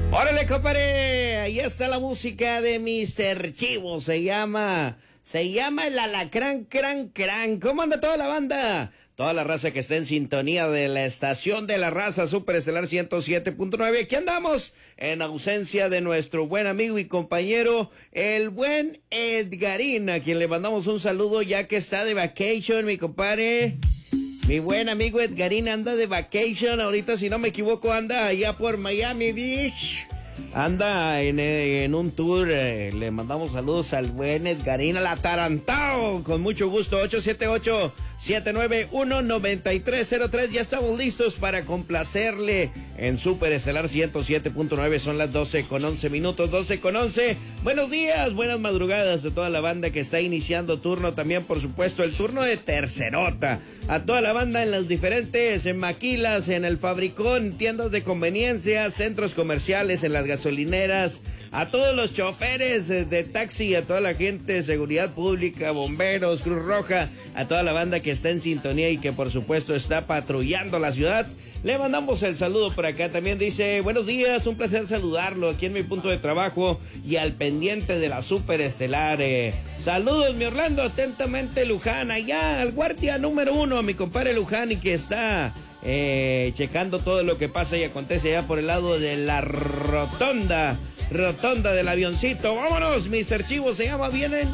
Órale, compadre, ahí está la música de Mr. Chivo, se llama el Alacrán, Crán. ¿Cómo anda toda la banda? Toda la raza que está en sintonía de la estación de la raza Superestelar 107.9. Aquí andamos en ausencia de nuestro buen amigo y compañero, el buen Edgarín, a quien le mandamos un saludo ya que está de vacation, mi compadre. Mi buen amigo Edgarín anda de vacation, ahorita si no me equivoco anda allá por Miami Beach. Anda en un tour, le mandamos saludos al buen Edgarín, al atarantado, con mucho gusto, 878-791-9303, ya estamos listos para complacerle en Superestelar 107.9, son las 12:11, 12:11, buenos días, buenas madrugadas a toda la banda que está iniciando turno, también por supuesto el turno de tercerota, a toda la banda en las diferentes maquilas, en el Fabricón, tiendas de conveniencia, centros comerciales, en las gasolineras, a todos los choferes de taxi, a toda la gente de seguridad pública, bomberos, Cruz Roja, a toda la banda que está en sintonía y que por supuesto está patrullando la ciudad. Le mandamos el saludo por acá. También dice, buenos días, un placer saludarlo aquí en mi punto de trabajo y al pendiente de la Superestelar. Saludos, mi Orlando, atentamente Luján, allá al guardia número 1, a mi compadre Luján, y que está checando todo lo que pasa y acontece allá por el lado de la rotonda del avioncito. Vámonos, Mr. Chivo se llama, vienen